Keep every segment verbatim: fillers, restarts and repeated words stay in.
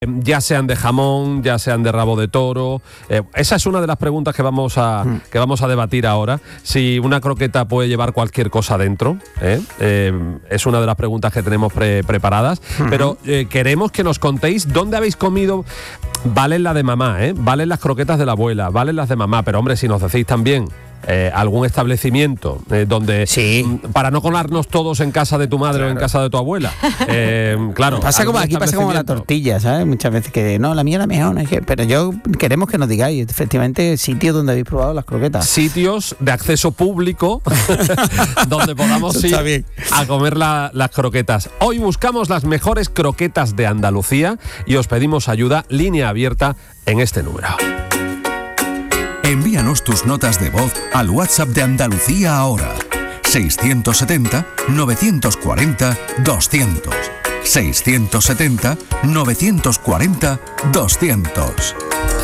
ya sean de jamón, ya sean de rabo de toro. Eh, esa es una de las preguntas que vamos a mm. que vamos a debatir ahora. Si una croqueta puede llevar cualquier cosa dentro, ¿eh? Eh, es una de las preguntas que tenemos pre- preparadas. Uh-huh. Pero eh, queremos que nos contéis dónde habéis comido. Valen la de mamá, ¿eh? Valen las croquetas de la abuela, valen las de mamá. Pero hombre, si nos decís también Eh, algún establecimiento eh, donde sí. m, para no colarnos todos en casa de tu madre claro. o en casa de tu abuela, eh, claro, pasa como aquí pasa como la tortilla, ¿sabes? Muchas veces que no, la mía la mejor, ¿no? Pero yo queremos que nos digáis efectivamente sitios donde habéis probado las croquetas, sitios de acceso público donde podamos ir bien. a comer la, las croquetas. Hoy buscamos las mejores croquetas de Andalucía y os pedimos ayuda, línea abierta en este número. Envíanos tus notas de voz al WhatsApp de Andalucía ahora. seiscientos setenta, novecientos cuarenta, doscientos. seiscientos setenta, novecientos cuarenta, doscientos.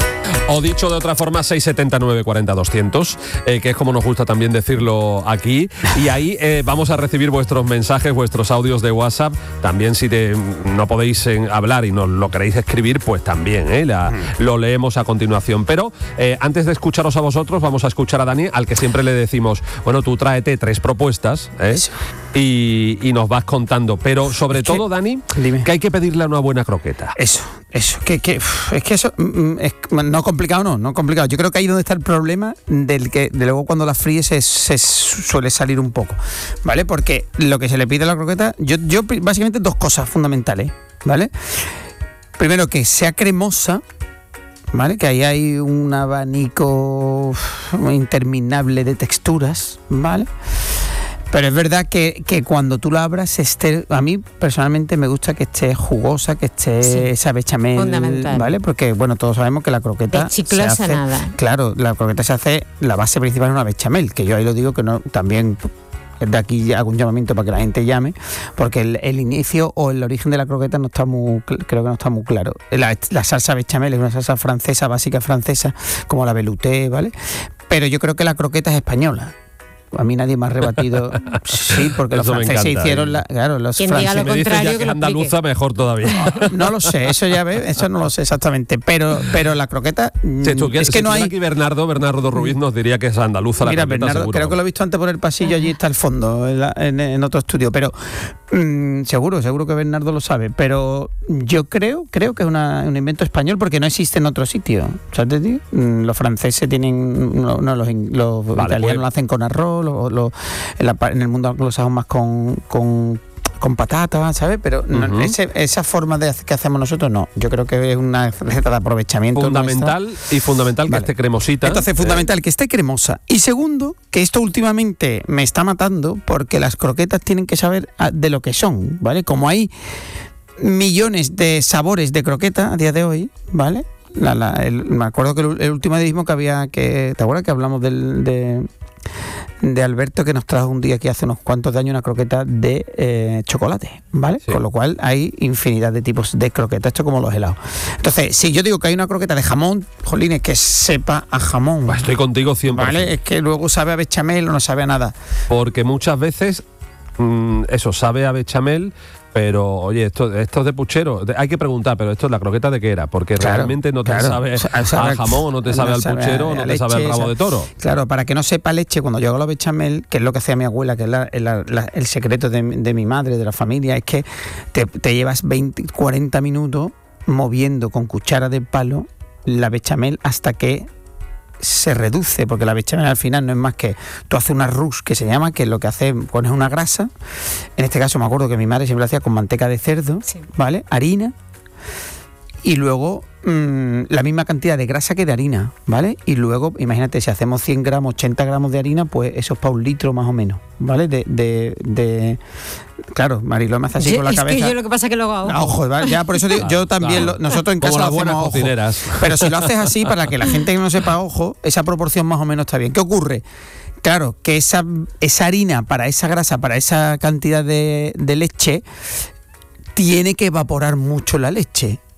O dicho de otra forma, seiscientos setenta, novecientos cuarenta, doscientos, eh, que es como nos gusta también decirlo aquí. Y ahí eh, vamos a recibir vuestros mensajes, vuestros audios de WhatsApp. También si te, no podéis eh, hablar y nos lo queréis escribir, pues también eh, la, lo leemos a continuación. Pero eh, antes de escucharos a vosotros, vamos a escuchar a Dani, al que siempre le decimos, bueno, tú tráete tres propuestas ¿eh? y, y nos vas contando. Pero sobre es todo, que, Dani, dime. que hay que pedirle a una buena croqueta. Eso, eso, que, que es que eso es, no complicado no, no complicado. Yo creo que ahí donde está el problema del que de luego cuando la fríes se, se suele salir un poco, ¿vale? Porque lo que se le pide a la croqueta, yo, yo básicamente dos cosas fundamentales, ¿vale? Primero, que sea cremosa, ¿vale? Que ahí hay un abanico interminable de texturas, ¿vale? Pero es verdad que, que cuando tú la abras esté, a mí personalmente me gusta que esté jugosa, que esté sí. esa bechamel, fundamental. ¿Vale? Porque bueno, todos sabemos que la croqueta chiclosa se hace, nada. Claro, la croqueta se hace, la base principal es una bechamel, que yo ahí lo digo que no, también de aquí hago un llamamiento para que la gente llame, porque el, el inicio o el origen de la croqueta no está muy, creo que no está muy claro. La, la salsa bechamel es una salsa francesa, básica francesa, como la velouté, ¿vale? Pero yo creo que la croqueta es española. A mí nadie me ha rebatido. Sí, porque eso los franceses hicieron la, claro, los Quien franceses. diga lo contrario, que, que que andaluza mejor todavía. No, no lo sé, eso ya ves, eso no lo sé exactamente, pero pero la croqueta si tú, es si que no hay aquí Bernardo, Bernardo Ruiz nos diría que es andaluza la Mira, croqueta. Bernardo, seguro. creo que lo he visto antes por el pasillo, allí está al fondo, en, la, en, en otro estudio, pero mmm, seguro, seguro que Bernardo lo sabe, pero yo creo, creo que es una, un invento español porque no existe en otro sitio, ¿sabes, tío? Los franceses tienen, no, no los, los vale, italianos pues, lo hacen con arroz, los, los En, la, en el mundo anglosajón más con, con, con patata, ¿sabes? Pero no, uh-huh. ese, esa forma de que hacemos nosotros no. Yo creo que es una receta de aprovechamiento fundamental nuestra. Y fundamental vale. que esté cremosita. Entonces, fundamental eh. que esté cremosa. Y segundo, que esto últimamente me está matando porque las croquetas tienen que saber de lo que son, ¿vale? Como hay millones de sabores de croqueta a día de hoy, ¿vale? La, la, el, me acuerdo que el, el último mismo que había que... ¿Te acuerdas que hablamos del... de de Alberto, que nos trajo un día aquí hace unos cuantos de años una croqueta de eh, chocolate, ¿vale? Sí. Con lo cual hay infinidad de tipos de croquetas, esto como los helados. Entonces, si yo digo que hay una croqueta de jamón, jolines, que sepa a jamón. Estoy contigo cien por ciento. ¿Vale? Es que luego sabe a bechamel o no sabe a nada. Porque muchas veces, mmm, eso, sabe a bechamel, pero oye, esto, esto es de puchero, hay que preguntar, pero esto es la croqueta de qué era, porque claro, realmente no te claro. sabe o sea, a jamón, o no te sabe no al sabe puchero, o no te leche, sabe al rabo de toro. Claro, para que no sepa leche, cuando yo hago la bechamel, que es lo que hacía mi abuela, que es la, la, la, el secreto de, de mi madre, de la familia, es que te, te llevas veinte, cuarenta minutos moviendo con cuchara de palo la bechamel hasta que se reduce, porque la bechamel al final no es más que tú haces una rousse, que se llama, que lo que hace, pones una grasa, en este caso me acuerdo que mi madre siempre lo hacía con manteca de cerdo, sí. ¿vale? Harina, y luego mmm, la misma cantidad de grasa que de harina, ¿vale? Y luego, imagínate, si hacemos cien gramos, ochenta gramos de harina, pues eso es para un litro más o menos, ¿vale? De, de, de claro, Mariló me hace así yo, con la es cabeza. Es que yo lo que pasa es que lo hago. A ojo, ¿vale? Ya, por eso digo, yo también, claro. lo, nosotros en casa como las lo buenas hacemos cocineras. Ojo. Pero si lo haces así, para que la gente que no sepa ojo, esa proporción más o menos está bien. ¿Qué ocurre? Claro, que esa, esa harina, para esa grasa, para esa cantidad de, de leche, tiene que evaporar mucho la leche.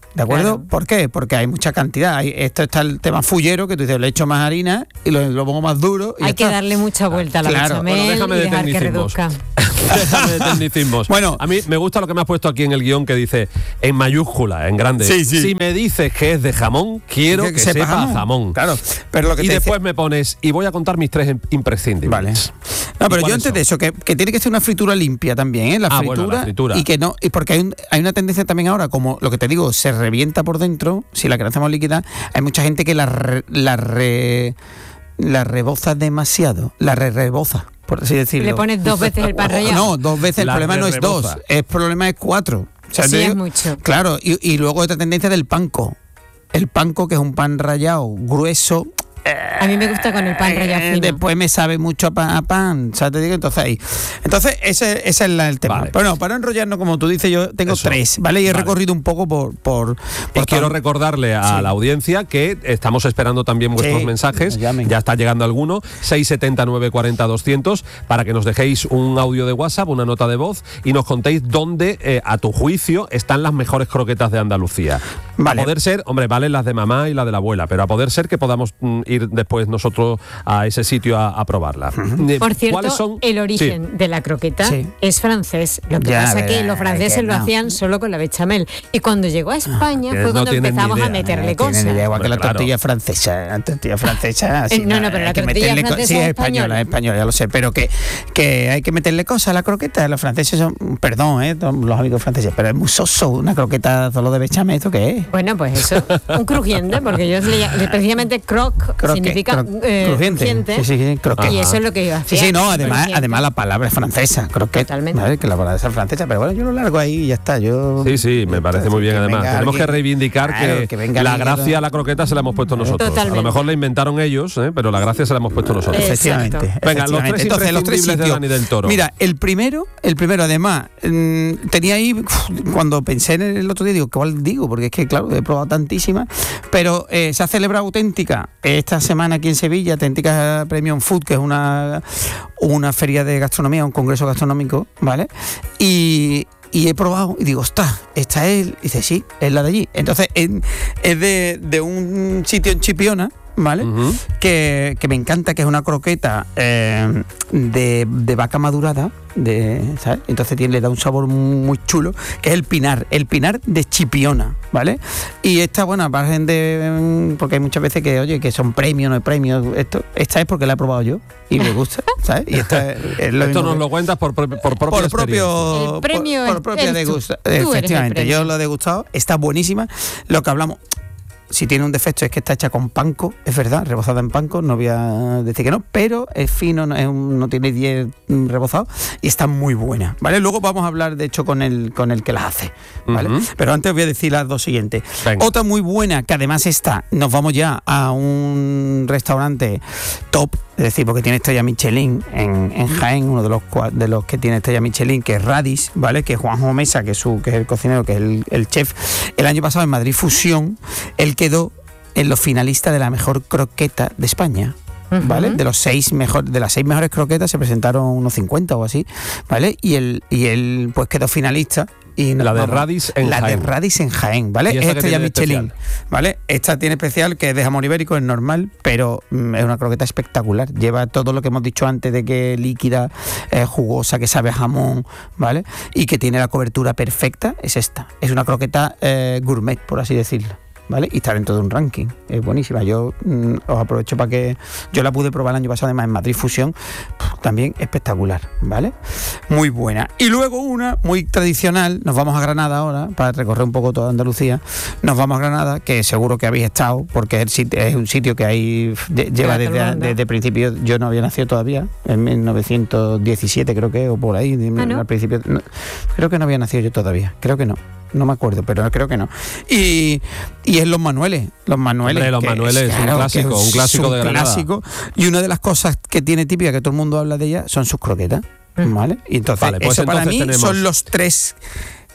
¿de acuerdo? Claro. ¿Por qué? Porque hay mucha cantidad. Hay, esto está el tema fullero, que tú dices, le echo más harina y lo, lo pongo más duro. Y Hay ya que está. darle mucha vuelta a la Claro. bechamel Bueno, déjame y de dejar que tecnicismos. reduzca. Déjame de tecnicismos. Bueno. A mí me gusta lo que me has puesto aquí en el guión que dice en mayúscula, en grande. Sí, sí. Si me dices que es de jamón, quiero que, sepa jamón. jamón. Claro, pero lo que Y te después decía- me pones, y voy a contar mis tres im- imprescindibles. Vale. No, ¿Y pero yo cuáles antes son? de eso, que, que tiene que ser una fritura limpia también, ¿eh? La Ah, fritura, bueno, la fritura. Y que no, y porque hay, un- hay una tendencia también ahora, como lo que te digo, se revienta por dentro, si la que hacemos líquida, hay mucha gente que la re- la re- la reboza demasiado, la re reboza, por así decirlo. Le pones dos veces el pan rallado. No, dos veces, el La problema no es re-reboza. dos, el problema es cuatro. O sea, Sí, te es digo- mucho. Claro, y, y luego otra tendencia del panko. El panko, que es un pan rallado grueso. A mí me gusta con el pan rallado Eh, fino. Después me sabe mucho a pan, a pan, ¿sabes? Te digo, entonces ahí. Entonces, ese, ese es la- el tema. Vale. Pero no, para enrollarnos, como tú dices, yo tengo Eso. tres, ¿vale? Y he Vale. recorrido un poco por. por, Y por quiero todo. recordarle a Sí. la audiencia que estamos esperando también vuestros Sí, mensajes. nos llamen. Ya está llegando alguno. seis siete nueve cuatro cero doscientos para que nos dejéis un audio de WhatsApp, una nota de voz y nos contéis dónde, eh, a tu juicio, están las mejores croquetas de Andalucía. Vale. A poder ser, hombre, valen las de mamá y la de la abuela, pero a poder ser que podamos mm, ir después nosotros a ese sitio a, a probarla. Eh, Por cierto, ¿cuáles son? el origen Sí. de la croqueta Sí. es francés. Lo que Ya pasa es que verás, los franceses que lo no. hacían solo con la bechamel. Y cuando llegó a España que fue no cuando tienen ni empezamos a idea. meterle No tienen cosas. ni idea, igual que la Hombre, claro. tortilla francesa. La tortilla francesa. así, Eh, no, no, pero hay la que tortilla meterle co- francesa sí, es es española, española. es española, ya lo sé. Pero que, que hay que meterle cosas a la croqueta. Los franceses son. Perdón, ¿eh? Los amigos franceses, pero es muy soso. Una croqueta solo de bechamel, ¿esto qué es? Bueno, pues eso, un crujiente, porque yo le, le- precisamente croc Croque, significa cro- eh, crujiente. crujiente. Sí, sí, sí, croquete. Y eso es lo que yo Sí, hacía. sí, no, además, crujiente. además la palabra es francesa, croquet. Totalmente. ¿Vale? Que la palabra es francesa, pero bueno, yo lo largo ahí y ya está. Yo, Sí, sí, me parece muy bien. que Además, venga tenemos que alguien- reivindicar Claro, que, que venga la alguien- gracia a la croqueta se la hemos puesto nosotros. Totalmente. A lo mejor la inventaron ellos, ¿eh? pero la gracia se la hemos puesto nosotros. Eh, Efectivamente. Exacto. Venga, los efectivamente. tres Entonces, los tres imprescindibles de sitios. Dani del Toro. Mira, el primero, el primero además, mm, tenía ahí, uf, cuando pensé en el otro día, digo, ¿cuál digo? Porque es que, claro, he probado tantísimas, pero eh, se ha celebrado Auténtica esta semana aquí en Sevilla, Auténtica Premium Food, que es una, una feria de gastronomía, un congreso gastronómico, ¿vale? Y... Y he probado y digo, ostras, esta es, y dice, sí, es la de allí. Entonces, en- es de, de un sitio en Chipiona, ¿vale? Ujú. que, que me encanta, que es una croqueta eh, de, de vaca madurada, de, ¿sabes? Entonces tiene, le da un sabor muy chulo, que es el pinar, el pinar de Chipiona, ¿vale? Y esta, bueno, aparte de, porque hay muchas veces que, oye, que son premios, no hay premios, esto, esta es porque la he probado yo y me gusta, ¿sabes? Y esta es, es lo Esto mismo nos que- lo cuentas por, pro- por propia por experiencia. propio El premio por, por es- propia eres tú. degusta- Tú eres el efectivamente, premio. yo lo he degustado, está buenísima. Lo que hablamos, si tiene un defecto es que está hecha con panko, es verdad, rebozada en panko, no voy a decir que no, pero es fino, no, es un- no tiene diez rebozados y está muy buena, ¿vale? Luego vamos a hablar, de hecho, con el, con el que las hace, ¿vale? Ujú. Pero antes voy a decir las dos siguientes. Venga. Otra muy buena, que además está, nos vamos ya a un restaurante top, es decir, porque tiene estrella Michelin en, en Jaén, uno de los, cua- de los que tiene estrella Michelin, que es Radis, ¿vale? Que es Juanjo Mesa, que es, su, que es el cocinero, que es el, el chef. El año pasado en Madrid Fusión, él quedó en los finalistas de la mejor croqueta de España. ¿Vale? Ujú. De los seis mejor, de las seis mejores croquetas se presentaron unos cincuenta o así, ¿vale? Y él, y él pues quedó finalista. Y La de vamos, Radis en la Jaén. de Radis en Jaén, ¿vale? ¿Y Es esa qué estrella tiene de Michelin, especial? ¿vale? Esta tiene especial que es de jamón ibérico, es normal, pero mm, es una croqueta espectacular. Lleva todo lo que hemos dicho antes de que líquida, eh, jugosa, que sabe a jamón, ¿vale? Y que tiene la cobertura perfecta, es esta. Es una croqueta eh, gourmet, por así decirlo, ¿vale? Y está dentro de un ranking, es buenísima. Yo mm, os aprovecho para que yo la pude probar el año pasado, además en Madrid Fusión, pf, también espectacular, ¿vale? Muy buena. Y luego una muy tradicional, nos vamos a Granada ahora, para recorrer un poco toda Andalucía, nos vamos a Granada, que seguro que habéis estado, porque es, el sitio- es un sitio que hay, de- lleva todo el desde, mundo. desde principio, yo no había nacido todavía, en mil novecientos diecisiete creo que, o por ahí, ¿Ah, no? al principio, no, creo que no había nacido yo todavía, creo que no. No me acuerdo, pero creo que no. Y, y es Los Manueles. Los Manueles. Hombre, Los que Manueles, un claro, clásico, que es un clásico un de Granada. clásico. Y una de las cosas que tiene típica, que todo el mundo habla de ella, son sus croquetas. ¿Vale? Y entonces, Vale, pues eso para entonces mí tenemos- son los tres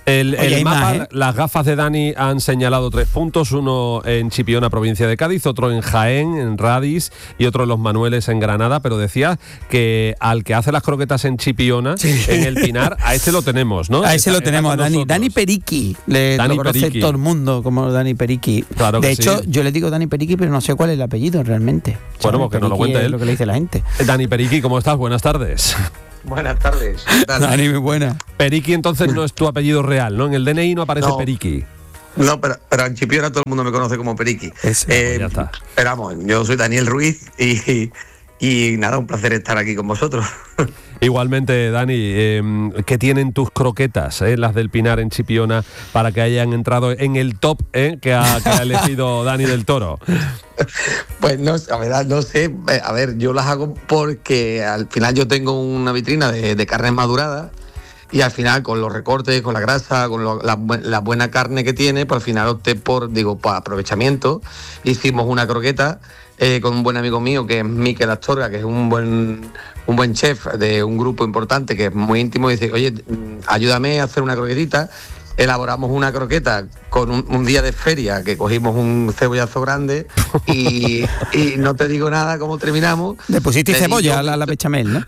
El, Oye, el hay mapa, más, ¿eh? las gafas de Dani han señalado tres puntos, uno en Chipiona, provincia de Cádiz, otro en Jaén, en Radis, y otro en Los Manueles, en Granada, pero decía que al que hace las croquetas en Chipiona, sí. en el Pinar, a este lo tenemos, ¿no? A ese está, lo tenemos, a Dani. nosotros. Dani Periqui, le Dani lo conoce Periqui. todo el mundo como Dani Periqui. Claro de que hecho, sí. yo le digo Dani Periqui, pero no sé cuál es el apellido realmente. Bueno, porque no lo cuente es él. lo que le dice la gente. Dani Periqui, ¿cómo estás? Buenas tardes. Buenas tardes. ¿Qué tal? Dani, muy buena. Periqui entonces no es tu apellido real, ¿no? En el D N I no aparece No. Periqui. No, pero, pero en Chipiona todo el mundo me conoce como Periqui. Eso, Eh, ya está. Pero vamos, yo soy Daniel Ruiz y, y nada, un placer estar aquí con vosotros. Igualmente, Dani, eh, ¿qué tienen tus croquetas, eh, las del Pinar en Chipiona, para que hayan entrado en el top eh, que, ha, que ha elegido Dani del Toro? Pues no, la verdad no sé, a ver, yo las hago porque al final yo tengo una vitrina de, de carnes maduradas y al final con los recortes, con la grasa, con lo, la, la buena carne que tiene, pues al final opté por, digo, por aprovechamiento. Hicimos una croqueta eh, con un buen amigo mío que es Miquel Astorga, que es un buen, un buen chef de un grupo importante que es muy íntimo, y dice, oye, ayúdame a hacer una croquetita. Elaboramos una croqueta con un, un día de feria, que cogimos un cebollazo grande y, y no te digo nada cómo terminamos. Le pusiste Le cebolla digo- a la, la bechamel, ¿no?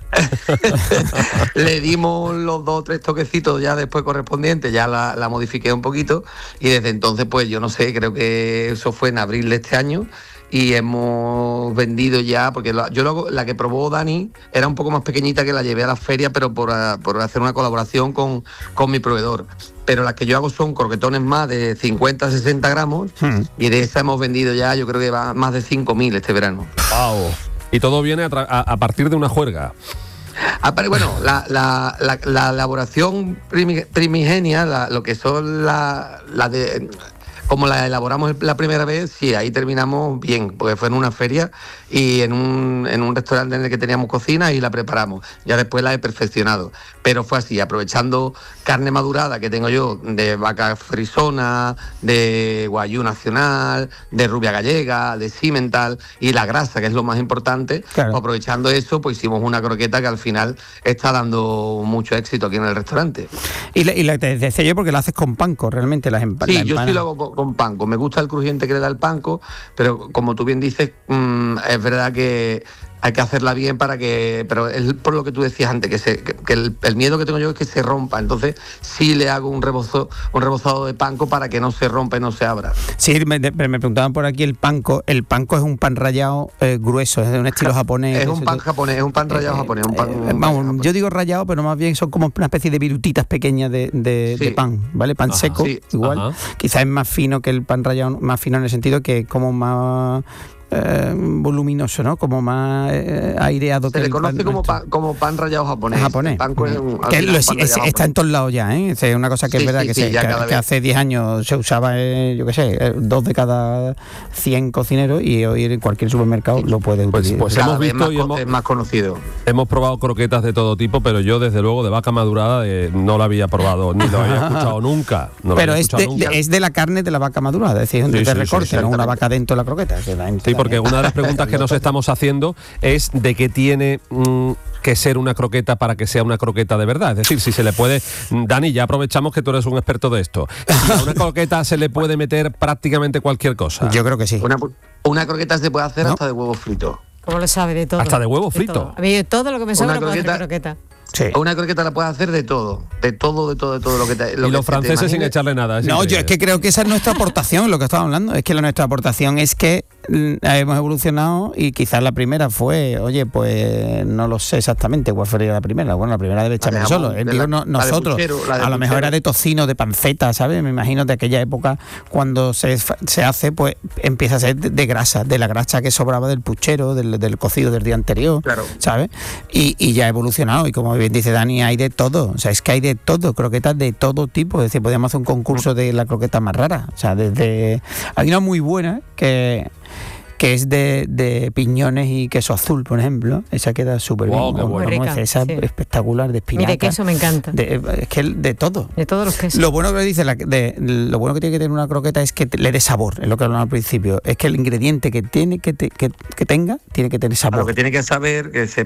Le dimos los dos o tres toquecitos ya después correspondientes, ya la, la modifiqué un poquito y desde entonces pues yo no sé, creo que eso fue en abril de este año y hemos vendido ya, porque lo- yo lo hago- la que probó Dani era un poco más pequeñita, que la llevé a la feria, pero por, ah, por hacer una colaboración con, con mi proveedor. Pero las que yo hago son croquetones más de cincuenta a sesenta gramos Hmm. y de esa hemos vendido ya, yo creo que va más de cinco mil este verano. Wow. Y todo viene a, tra- a- a partir de una juerga. Ah, pero bueno, la, la, la, la elaboración primi- primigenia, la- lo que son la, la de... Como la elaboramos el- la primera vez, sí, ahí terminamos bien, porque fue en una feria y en un, en un restaurante en el que teníamos cocina y la preparamos. Ya después la he perfeccionado. Pero fue así, aprovechando carne madurada que tengo yo de vaca frisona, de guayú nacional, de rubia gallega, de cimental y la grasa, que es lo más importante. Claro. Pues aprovechando eso, pues hicimos una croqueta que al final está dando mucho éxito aquí en el restaurante. Y, la, y la, te decía yo porque la haces con panko, realmente, las empa- Sí, la yo sí empanadas. lo hago con, con panko. Me gusta el crujiente que le da el panko, pero como tú bien dices, mmm, es verdad que hay que hacerla bien para que... Pero es por lo que tú decías antes, que, se, que, que el, el miedo que tengo yo es que se rompa. Entonces sí le hago un, rebozo, un rebozado de panko para que no se rompa y no se abra. Sí, me, de- me preguntaban por aquí el panko. El panko es un pan rallado eh, grueso, es de un estilo japonés. Es un pan Eso- japonés, es un pan rallado Eh, japonés. Un pan, eh, un pan vamos, japonés. yo digo rallado, pero más bien son como una especie de virutitas pequeñas de, de- Sí. de pan, ¿vale? Pan Ajá. seco, Sí. igual. Ajá. Quizás es más fino que el pan rallado, más fino en el sentido que es como más eh, voluminoso, ¿no? Como más eh, aireado. Se que le el conoce como nuestro. pan, como pan rallado japonés. japonés. El panko es un- al Que final lo- es un pan es- rallado está en japonés. todos lados ya, ¿eh? Es una cosa que Sí, es verdad sí, que, sí, se- ya que- cada que vez. hace diez años se usaba, eh, yo qué sé, eh, dos de cada cien cocineros y hoy en cualquier supermercado lo puede Pues- utilizar. pues Cada hemos vez visto más y co- hemos- es más conocido. Hemos probado croquetas de todo tipo, pero yo desde luego de vaca madurada eh, no la había probado, ni lo había escuchado nunca. No lo Pero había es escuchado de, nunca. de- es de la carne de la vaca madurada, es decir, Sí, de sí, sí, recorte, no una exactamente. vaca dentro de la croqueta. que la gente Sí, porque también- una de las preguntas que nos estamos haciendo es de qué tiene mm, que ser una croqueta para que sea una croqueta de verdad. Es decir, si se le puede... Dani, ya aprovechamos que tú eres un experto de esto. Si a una croqueta se le puede meter prácticamente cualquier cosa. Yo creo que sí. Una, una croqueta se puede hacer ¿No? hasta de huevo frito. ¿Cómo lo sabe? De todo. Hasta de huevo De frito. todo. A mí todo lo que me sobra Una lo puedo hacer croqueta- croqueta. Sí. Una croqueta la puedes hacer de todo, de todo, de todo, de todo lo que te. Lo Y que los te franceses sin imagines. echarle nada. es No, yo increíble. es que creo que esa es nuestra aportación, lo que estaba hablando. Es que la nuestra aportación es que mm, hemos evolucionado y quizás la primera fue, oye, pues no lo sé exactamente cuál fue la primera. Bueno, la primera debe echarme de solo. jamón, Eh, de digo, la- no- la de nosotros, puchero, la de a lo mejor puchero. era de tocino, de panceta, ¿sabes? Me imagino de aquella época cuando se, fa- se hace, pues empieza a ser de, de grasa, de la grasa que sobraba del puchero, del, del cocido del día anterior, Claro. ¿sabes? Y, y ya ha evolucionado. Y como bien dice Dani, hay de todo. O sea, es que hay de todo, croquetas de todo tipo. Es decir, podríamos hacer un concurso de la croqueta más rara. O sea, desde. Hay una muy buena que. que es de, de piñones y queso azul, por ejemplo. Esa queda súper Wow, bien. qué O bueno. como Muy rica, dice, esa sí. espectacular, de espinaca. Mire, queso me encanta. De- es que de todo. De todos los quesos. Lo bueno que dice la, de, lo bueno que tiene que tener una croqueta es que te- le dé sabor, es lo que hablamos al principio. Es que el ingrediente que tiene que, te- que, que tenga tiene que tener A sabor. lo que tiene que saber, que sepa.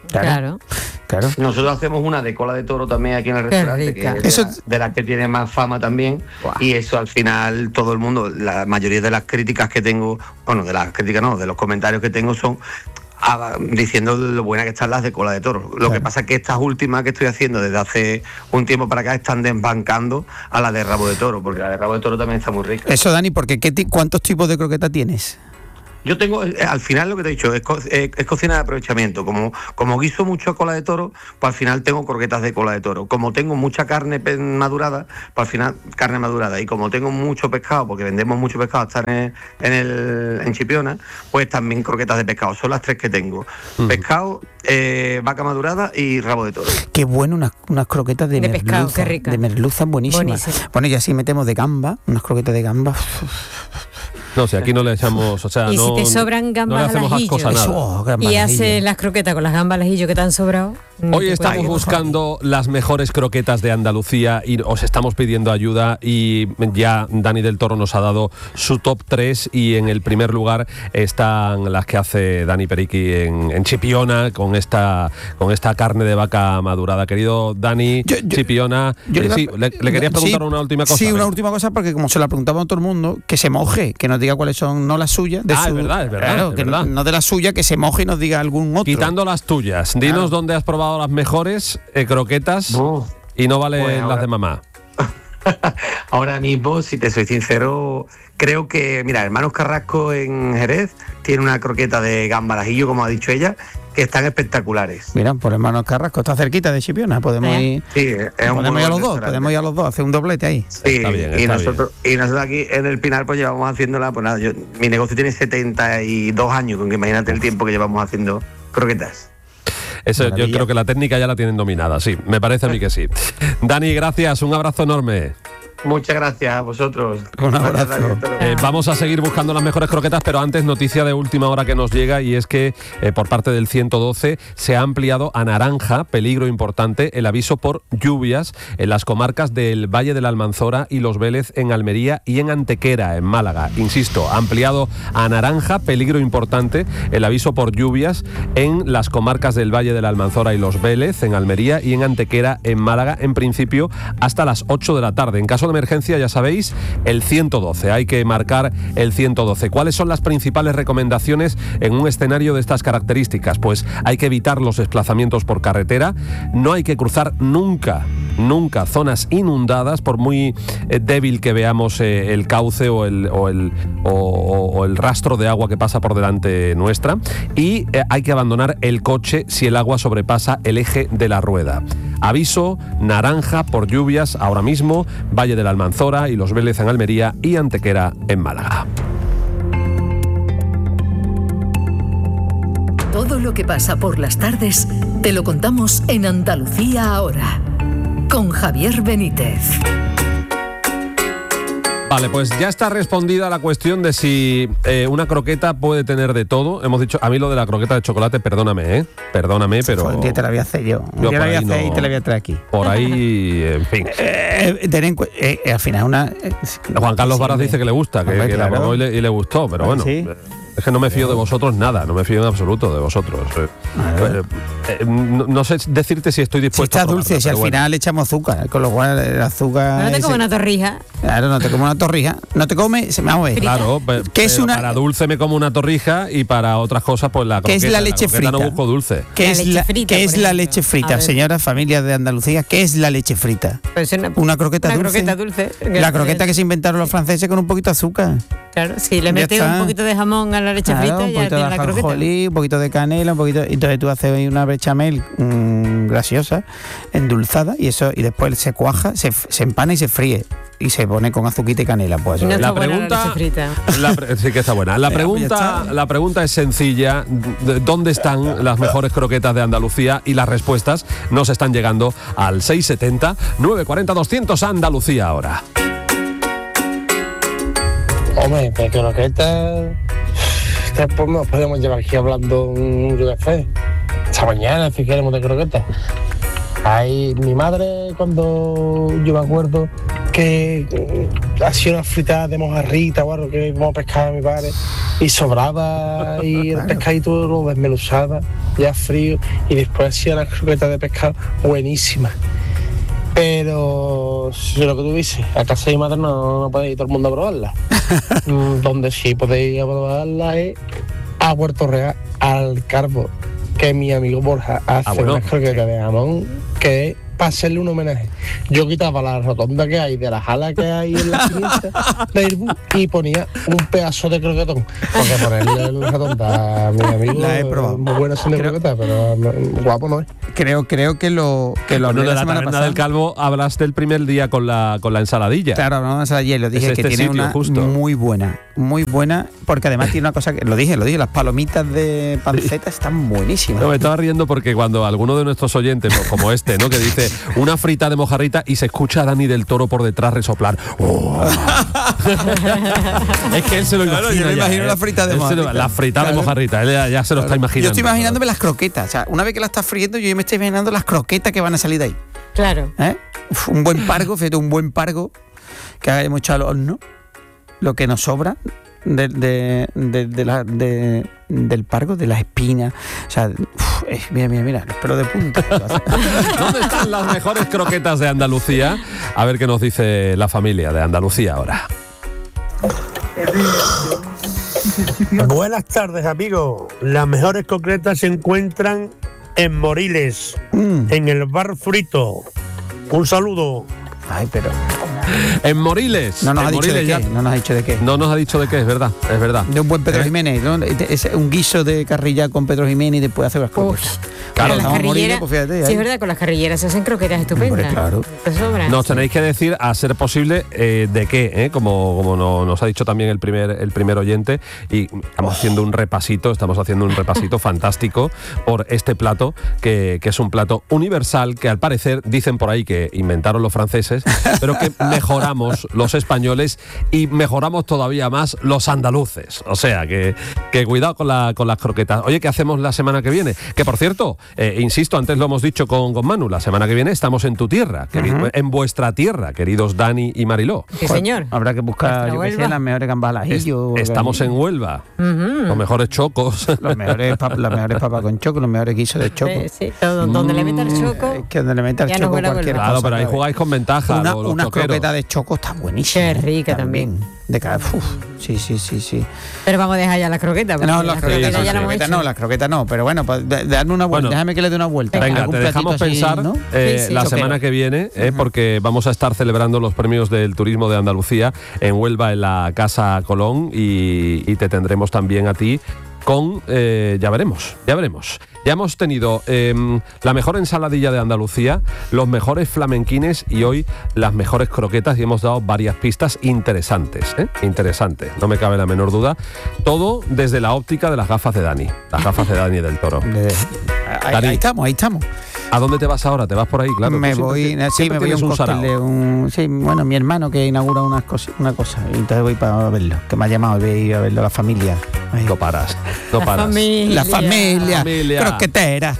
Claro. Claro. Nosotros hacemos una de cola de toro también aquí en el restaurante, rica. que es de, Eso- la, de las que tiene más fama también. Buah. Y eso al final todo el mundo, la mayoría de las críticas que tengo, bueno, de las críticas no, de los comentarios que tengo son ah, diciendo lo buenas que están las de cola de toro. Lo Claro. que pasa es que estas últimas que estoy haciendo desde hace un tiempo para acá están desbancando a la de rabo de toro, porque la de rabo de toro también está muy rica. Eso, Dani, porque ¿qué ti- ¿cuántos tipos de croqueta tienes? Yo tengo, eh, al final lo que te he dicho, es, co- eh, es cocina de aprovechamiento. Como, como guiso mucho cola de toro, pues al final tengo croquetas de cola de toro. Como tengo mucha carne pe- madurada, pues al final carne madurada. Y como tengo mucho pescado, porque vendemos mucho pescado hasta en, el, en, el, en Chipiona, pues también croquetas de pescado. Son las tres que tengo. Ujú. Pescado, eh, vaca madurada y rabo de toro. Qué bueno, unas, unas croquetas de, De merluza. pescado, qué rica. De merluza buenísimas. Buenísima. Bueno, y así metemos de gamba, unas croquetas de gamba. No sé, aquí no le echamos, o sea, Y no, si te sobran no gambas le al hacemos ajillo. ascos a nada. Eso, oh, gamba Y al haces ajillo. las croquetas con las gambas al ajillo que te han sobrado. ni Hoy te estamos cuento. buscando las mejores croquetas de Andalucía y os estamos pidiendo ayuda y ya Dani del Toro nos ha dado su top tres y en el primer lugar están las que hace Dani Periqui en, en Chipiona con esta con esta carne de vaca madurada. Querido Dani, Yo- yo- Chipiona, Yo eh, iba- sí, le, le querías preguntar sí, una última cosa. Sí, una Venga. última cosa, porque como se la preguntaba a todo el mundo, que se moje, que nos diga cuáles son, no las suyas, de Ah, es su- verdad, es verdad, claro, es que verdad. no de las suyas, que se moje y nos diga algún otro. Quitando las tuyas, dinos Claro. dónde has probado las mejores eh, croquetas Oh. y no vale Pues las ahora- de mamá. Ahora mismo, si te soy sincero, creo que, mira, Hermanos Carrasco en Jerez tiene una croqueta de gamba al ajillo, como ha dicho ella, que están espectaculares. Mira, por hermanos Carrasco, está cerquita de Chipiona, podemos Eh. ir, Sí, es un podemos muy ir a buen los dos, restaurante. podemos ir a los dos, hacer un doblete ahí. Sí, Está bien, y, está nosotros, y nosotros aquí en el Pinar pues llevamos haciéndola, pues nada, yo, mi negocio tiene setenta y dos años, con que imagínate el tiempo que llevamos haciendo croquetas. Eso, yo Maravilla. creo que la técnica ya la tienen dominada, sí, me parece a mí que sí. Dani, gracias, un abrazo enorme. Muchas gracias a vosotros. Un Gracias, abrazo. Dani, hasta luego. Eh, vamos a seguir buscando las mejores croquetas, pero antes noticia de última hora que nos llega y es que eh, por parte del ciento doce se ha ampliado a naranja, peligro importante, el aviso por lluvias en las comarcas del Valle de la Almanzora y Los Vélez en Almería y en Antequera, en Málaga. Insisto, ampliado a naranja, peligro importante, el aviso por lluvias en las comarcas del Valle de la Almanzora y Los Vélez en Almería y en Antequera, en Málaga, en principio hasta las ocho de la tarde. En caso de emergencia, ya sabéis, el ciento doce. Hay que marcar el ciento doce. ¿Cuáles son las principales recomendaciones en un escenario de estas características? Pues hay que evitar los desplazamientos por carretera. No hay que cruzar nunca, nunca zonas inundadas, por muy eh, débil que veamos eh, el cauce o el, o, el, o, o- o el rastro de agua que pasa por delante nuestra. Y eh, hay que abandonar el coche si el agua sobrepasa el eje de la rueda. Aviso naranja por lluvias ahora mismo, Valle de la Almanzora y Los Vélez en Almería y Antequera en Málaga. Todo lo que pasa por las tardes te lo contamos en Andalucía ahora, con Javier Benítez. Vale, pues ya está respondida la cuestión de si eh, una croqueta puede tener de todo. Hemos dicho, a mí lo de la croqueta de chocolate, perdóname, ¿eh? Perdóname, pero Joder, un día te la voy a hacer yo. Un Yo día la por voy a ahí hacer no- y te la voy a traer aquí. por ahí, en fin. Eh, ten en cu- eh, eh, al final una... eh, Juan Carlos sí, Varas hombre. dice que le gusta, que, Hombre, que la claro. probó y le, y le gustó, pero bueno. Sí. eh, Es que no me fío de vosotros nada, no me fío en absoluto de vosotros. Eh, ver. eh, eh, no, no sé decirte si estoy Si dispuesto está a probarla, dulce, si al pero bueno. final le echamos azúcar, con lo cual el azúcar... No te ese- como una torrija. Claro, no te como una torrija. No te come... Se me vamos a ver. Claro, pe- ¿Qué es pero una- para dulce me como una torrija y para otras cosas pues la ¿Qué croqueta. es la leche croqueta no frita? busco dulce. ¿Qué La es leche la, frita, ¿qué por es la ejemplo. leche A frita, ver. señora familia de Andalucía? ¿Qué es la leche frita? Pues una, Una croqueta una dulce. croqueta dulce. La croqueta que se inventaron los franceses con un poquito de azúcar. Claro, si le Ya metes está. un poquito de jamón a la leche Claro, frita, un ya poquito tienes de la croqueta. ajonjolí, un poquito de canela, un poquito. Entonces tú haces ahí una bechamel mmm, graciosa, endulzada, y eso, y después se cuaja, se, se empana y se fríe. Y se pone con azuquita y canela. Pues No eso. está La buena pregunta, la leche frita. la pre- sí que está buena. La Venga, pues ya pregunta, está. la pregunta es sencilla. D- ¿Dónde están las mejores croquetas de Andalucía? Y las respuestas nos están llegando al seiscientos setenta, novecientos cuarenta, doscientos Andalucía ahora. Hombre, de croquetas. Después nos podemos llevar aquí hablando, mm, yo qué sé, esta mañana si queremos de croquetas. Ahí, mi madre, cuando yo me acuerdo que hacía una fritada de mojarrita o algo que hemos pescado a mi padre y sobraba y el pescadito lo desmenuzaba ya frío y después hacía las croquetas de pescado buenísimas. Pero si lo que tú dices, a casa de mi madre no, no puede ir todo el mundo a probarla. Donde sí podéis ir a probarla es a Puerto Real, al Carbo, que mi amigo Borja hace ah, bueno. unas croquetas de jamón que es para hacerle un homenaje. Yo quitaba la rotonda que hay de la jala que hay en la quinientas del bus y ponía un pedazo de croquetón. Porque ponerle en la rotonda a mi amigo la he probado. Muy buena haciendo croquetas, pero guapo no es. Creo, creo que lo que lo bueno, de la, la taberna del Calvo hablaste el primer día con la con la ensaladilla. Claro, no ensaladilla, lo dije es que este tiene una justo. muy buena, muy buena, porque además tiene una cosa que lo dije, lo dije, las palomitas de panceta están buenísimas. No, me estaba riendo porque cuando alguno de nuestros oyentes, como este, ¿no? que dice una frita de mojarrita y se escucha a Dani del Toro por detrás resoplar. Oh. Es que él se lo imagina. Claro, yo me ya, imagino ¿eh? la frita de mojarrita. La frita claro. de mojarrita, él ya, ya se lo claro. está imaginando. Yo estoy imaginándome las croquetas. O sea, una vez que la estás friendo, yo me estoy imaginando las croquetas que van a salir de ahí. Claro. ¿Eh? Uf, un buen pargo, fíjate, un buen pargo que hayamos echado al horno. Lo que nos sobra de, de, de, de la, de, del pargo, de las espinas. O sea, uf, eh, mira, mira, mira, los pelos de punta. ¿Dónde están las mejores croquetas de Andalucía? A ver qué nos dice la familia de Andalucía ahora. Buenas tardes, amigos. Las mejores croquetas se encuentran en Moriles, mm. en el bar Frito. Un saludo. Ay, pero... En Moriles. No nos en ha dicho Moriles de ya... qué. No nos ha dicho de qué. No nos ha dicho de qué, es verdad, es verdad. De un buen Pedro ¿Eh? Jiménez, ¿no? Es un guiso de carrilla con Pedro Jiménez y después hacer las croquetas. Claro, las carrilleras, pues fíjate, sí, es verdad, con las carrilleras se hacen croquetas estupendas. Hombre, claro. Nos tenéis que decir, a ser posible, eh, de qué, ¿eh? como, como no, nos ha dicho también el primer, el primer oyente, y estamos oh. haciendo un repasito, estamos haciendo un repasito fantástico por este plato, que, que es un plato universal, que al parecer dicen por ahí que inventaron los franceses, pero que mejoramos los españoles y mejoramos todavía más los andaluces. O sea, que, que cuidado con, la, con las croquetas. Oye, ¿qué hacemos la semana que viene? Que por cierto, eh, insisto, antes lo hemos dicho con, con Manu, la semana que viene estamos en tu tierra, querido, uh-huh. en vuestra tierra, queridos Dani y Mariló. Sí, señor. Habrá que buscar, yo que sé, las mejores gambas al ajillo. Es, estamos en Huelva, uh-huh. los mejores chocos. Los mejores, pap, las mejores papas con choco, los mejores guisos de choco. Sí, sí, todo, donde mm, le meta el choco. Es que donde le meta el choco cualquier Claro, cosa, pero ahí jugáis con ventaja. Una, los, los unas choqueros. croquetas de choco están buenísimas. Qué rica también. también. De cada, uf, sí, sí, sí, sí. Pero vamos a dejar ya las croquetas. No, las, las croquetas, croquetas ya no, croquetas no, las croquetas no. Pero bueno, pues, de, de darme una vuelta. Bueno, déjame que le dé una vuelta. Venga, te dejamos así, pensar ¿no? eh, sí, sí, la choquero. semana que viene, eh, uh-huh. porque vamos a estar celebrando los premios del turismo de Andalucía en Huelva, en la Casa Colón, y, y te tendremos también a ti con, eh, ya veremos, ya veremos. Ya hemos tenido eh, la mejor ensaladilla de Andalucía, los mejores flamenquines y hoy las mejores croquetas, y hemos dado varias pistas interesantes, ¿eh? Interesantes, no me cabe la menor duda. Todo desde la óptica de las gafas de Dani, las gafas de Dani del Toro. De, ahí, Dani, ahí estamos, ahí estamos. ¿A dónde te vas ahora? ¿Te vas por ahí? Claro. Me voy, siempre, sí, me voy a un, un cóctel de un, sí, bueno, mi hermano que inaugura unas cosas, una cosa, y entonces voy para verlo, que me ha llamado, voy a ir a verlo, la familia. Ay. No paras, no paras. La familia. La familia. familia. Croquetera.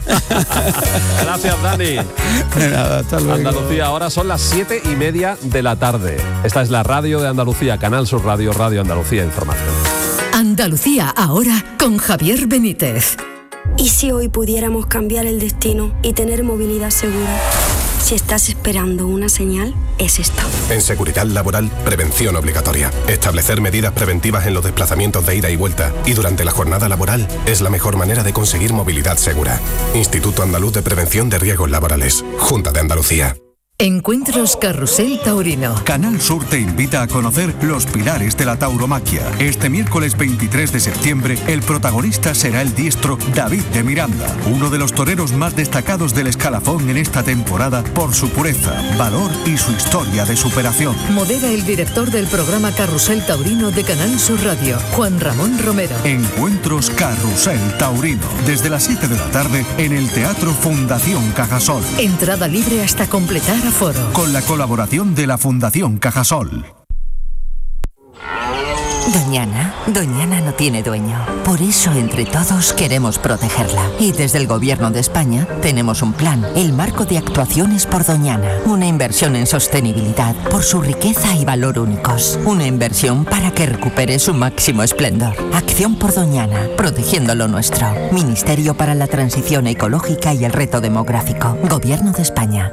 Gracias, Dani. Nada, hasta luego. Andalucía, ahora son las siete y media de la tarde. Esta es la radio de Andalucía, Canal Sur Radio, Radio Andalucía Información. Andalucía ahora con Javier Benítez. ¿Y si hoy pudiéramos cambiar el destino y tener movilidad segura? Si estás esperando una señal, es esta. En seguridad laboral, prevención obligatoria. Establecer medidas preventivas en los desplazamientos de ida y vuelta y durante la jornada laboral es la mejor manera de conseguir movilidad segura. Instituto Andaluz de Prevención de Riesgos Laborales. Junta de Andalucía. Encuentros Carrusel Taurino. Canal Sur te invita a conocer los pilares de la tauromaquia. Este miércoles veintitrés de septiembre, el protagonista será el diestro David de Miranda, uno de los toreros más destacados del escalafón en esta temporada por su pureza, valor y su historia de superación. Modera el director del programa Carrusel Taurino de Canal Sur Radio, Juan Ramón Romero. Encuentros Carrusel Taurino, desde las siete de la tarde en el Teatro Fundación Cajasol. Entrada libre hasta completar aforo. Con la colaboración de la Fundación Cajasol. Doñana, Doñana no tiene dueño. Por eso entre todos queremos protegerla. Y desde el Gobierno de España tenemos un plan, el Marco de Actuaciones por Doñana. Una inversión en sostenibilidad por su riqueza y valor únicos. Una inversión para que recupere su máximo esplendor. Acción por Doñana, protegiendo lo nuestro. Ministerio para la Transición Ecológica y el Reto Demográfico. Gobierno de España.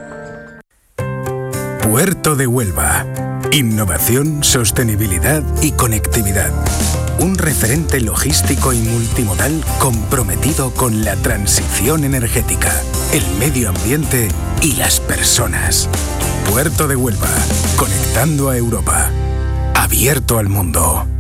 Puerto de Huelva. Innovación, sostenibilidad y conectividad. Un referente logístico y multimodal comprometido con la transición energética, el medio ambiente y las personas. Puerto de Huelva, conectando a Europa. Abierto al mundo.